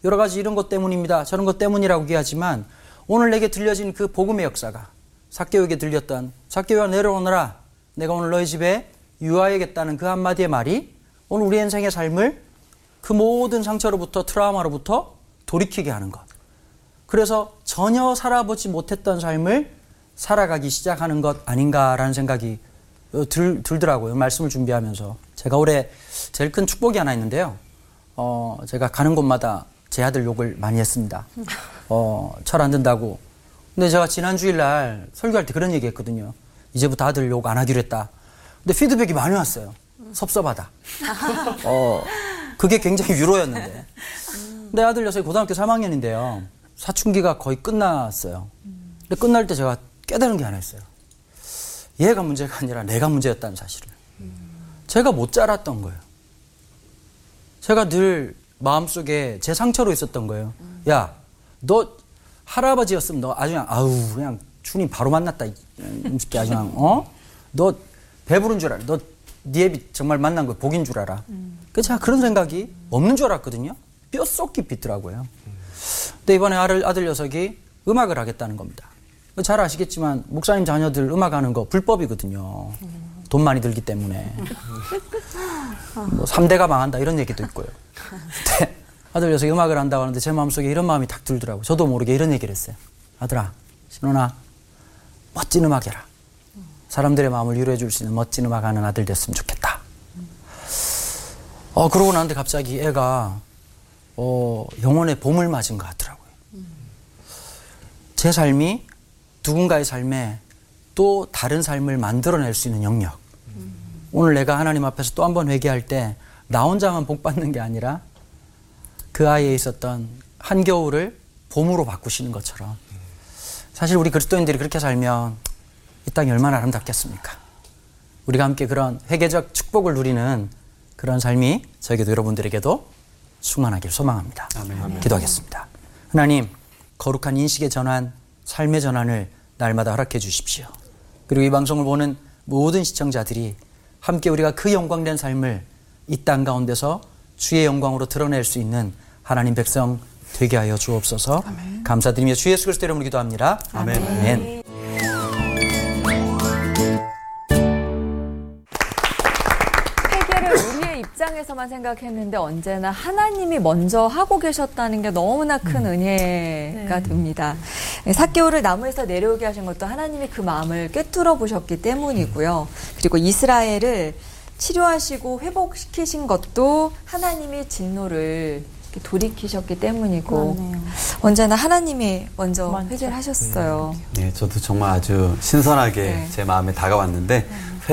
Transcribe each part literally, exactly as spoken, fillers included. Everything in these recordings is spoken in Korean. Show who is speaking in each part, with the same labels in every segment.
Speaker 1: 여러 가지 이런 것 때문입니다. 저런 것 때문이라고 얘기하지만 오늘 내게 들려진 그 복음의 역사가 삭개오에게 들렸던 삭개오야 내려오너라. 내가 오늘 너희 집에 유하야겠다는 그 한마디의 말이 오늘 우리 인생의 삶을 그 모든 상처로부터 트라우마로부터 돌이키게 하는 것. 그래서 전혀 살아보지 못했던 삶을 살아가기 시작하는 것 아닌가라는 생각이 들, 들더라고요. 말씀을 준비하면서. 제가 올해 제일 큰 축복이 하나 있는데요. 어, 제가 가는 곳마다 제 아들 욕을 많이 했습니다. 어, 철 안 든다고. 근데 제가 지난 주일날 설교할 때 그런 얘기 했거든요. 이제부터 아들 욕 안 하기로 했다. 근데 피드백이 많이 왔어요. 섭섭하다. 어, 그게 굉장히 위로였는데. 내 아들 녀석이 고등학교 삼 학년인데요. 사춘기가 거의 끝났어요. 근데 끝날 때 제가 깨달은 게 하나 있어요. 얘가 문제가 아니라 내가 문제였다는 사실을. 제가 못 자랐던 거예요. 제가 늘 마음속에 제 상처로 있었던 거예요. 야, 너 할아버지였으면 너 아주 그냥 아우 그냥 주님 바로 만났다. 이 새끼 아주 그냥 어? 너 배부른 줄 알아. 너 네 애비 정말 만난 거 복인 줄 알아. 음. 그래서 제가 그런 생각이 없는 줄 알았거든요. 뼛속 깊이 있더라고요. 음. 근데 이번에 아들, 아들 녀석이 음악을 하겠다는 겁니다. 잘 아시겠지만 목사님 자녀들 음악하는 거 불법이거든요. 음. 돈 많이 들기 때문에. 뭐 삼 대가 망한다 이런 얘기도 있고요. 근데 아들 녀석이 음악을 한다고 하는데 제 마음속에 이런 마음이 딱 들더라고요. 저도 모르게 이런 얘기를 했어요. 아들아, 신혼아, 멋진 음악 해라. 사람들의 마음을 위로해 줄 수 있는 멋진 음악 하는 아들 됐으면 좋겠다. 어, 그러고 나는데 갑자기 애가 어, 영혼의 봄을 맞은 것 같더라고요. 제 삶이 누군가의 삶에 또 다른 삶을 만들어낼 수 있는 영역. 오늘 내가 하나님 앞에서 또 한 번 회개할 때 나 혼자만 복 받는 게 아니라 그 아이에 있었던 한겨울을 봄으로 바꾸시는 것처럼 사실 우리 그리스도인들이 그렇게 살면 이 땅이 얼마나 아름답겠습니까? 우리가 함께 그런 회개적 축복을 누리는 그런 삶이 저에게도 여러분들에게도 충만하길 소망합니다. 아멘. 기도하겠습니다. 하나님, 거룩한 인식의 전환, 삶의 전환을 날마다 허락해 주십시오. 그리고 이 방송을 보는 모든 시청자들이 함께 우리가 그 영광된 삶을 이 땅 가운데서 주의 영광으로 드러낼 수 있는 하나님 백성 되게 하여 주옵소서. 아멘. 감사드리며 주 예수 그리스도 이름으로 기도합니다. 아멘. 아멘. 아멘.
Speaker 2: 입장에서만 생각했는데 언제나 하나님이 먼저 하고 계셨다는 게 너무나 큰 은혜가 네. 됩니다. 삭개오를 나무에서 내려오게 하신 것도 하나님이 그 마음을 꿰뚫어 보셨기 때문이고요. 그리고 이스라엘을 치료하시고 회복시키신 것도 하나님이 진노를 돌이키셨기 때문이고 맞네요. 언제나 하나님이 먼저 회개를 하셨어요.
Speaker 3: 네, 저도 정말 아주 신선하게 네. 제 마음에 다가왔는데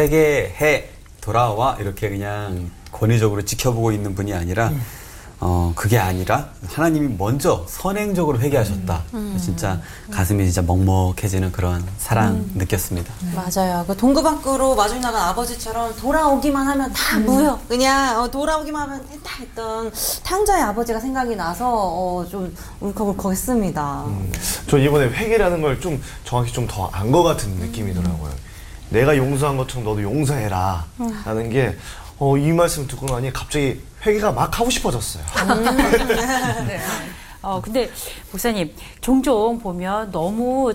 Speaker 3: 회개해 돌아와 이렇게 그냥 권위적으로 지켜보고 있는 분이 아니라 음. 어 그게 아니라 하나님이 먼저 선행적으로 회개하셨다. 음. 진짜 가슴이 진짜 먹먹해지는 그런 사랑 음. 느꼈습니다.
Speaker 4: 음. 맞아요. 그 동구방구로 마중 나간 아버지처럼 돌아오기만 하면 다 음. 무효. 그냥 어, 돌아오기만 하면 된다 했던 탕자의 아버지가 생각이 나서 어, 좀 울컥울컥했습니다.
Speaker 5: 음. 저 이번에 회개라는 걸 좀 정확히 좀 더 안 것 같은 느낌이더라고요. 음. 내가 용서한 것처럼 너도 용서해라 음. 라는 게 어, 이 말씀 듣고 나니 갑자기 회개가 막 하고 싶어졌어요.
Speaker 6: 음. 네. 어, 근데 목사님 종종 보면 너무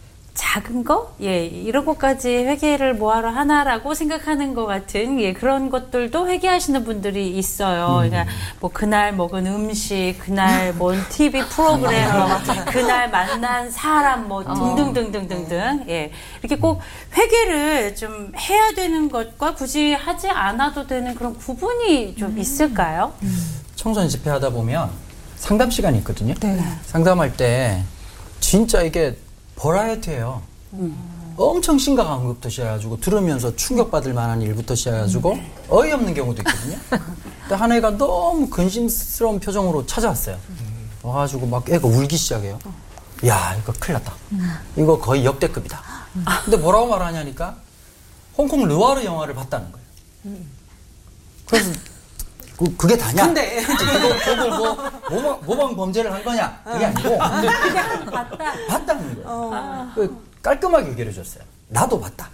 Speaker 6: 작은 거? 예, 이런 것까지 회개를 뭐하러 하나라고 생각하는 것 같은 예, 그런 것들도 회개하시는 분들이 있어요. 음. 그러니까 뭐 그날 먹은 음식, 그날 본 티비 프로그램, 그날 만난 사람 뭐 등등등등등등. 예, 이렇게 꼭 회개를 좀 해야 되는 것과 굳이 하지 않아도 되는 그런 구분이 좀 있을까요?
Speaker 1: 음. 청소년 집회하다 보면 상담 시간이 있거든요.
Speaker 2: 네.
Speaker 1: 상담할 때 진짜 이게 버라이어티예요. 음. 엄청 심각한 것부터 시작해가지고 들으면서 충격받을 만한 일부터 시작해가지고 음. 어이없는 경우도 있거든요. 근데 한 애가 너무 근심스러운 표정으로 찾아왔어요. 음. 와가지고 막 애가 울기 시작해요. 어. 야, 이거 큰일 났다. 음. 이거 거의 역대급이다. 음. 근데 뭐라고 말하냐니까 홍콩 르와르 영화를 봤다는 거예요. 음. 그래서 그, 그게 다냐?
Speaker 2: 근데
Speaker 1: 그걸, 그걸 뭐 모방, 모방 범죄를 한 거냐? 그게 아니고
Speaker 6: 그냥 봤다.
Speaker 1: 봤다는 거예요.
Speaker 2: 어.
Speaker 1: 그 깔끔하게 얘기를 해줬어요. 나도 봤다.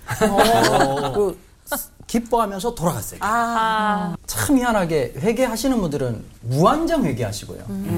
Speaker 1: 어. 그 기뻐하면서 돌아갔어요.
Speaker 2: 아.
Speaker 1: 참 희한하게 회개하시는 분들은 무한정 회개하시고요. 음.